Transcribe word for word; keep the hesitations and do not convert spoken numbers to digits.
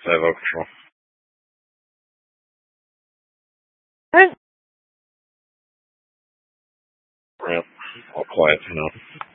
Silo control. Hey. Yep. All quiet, you know.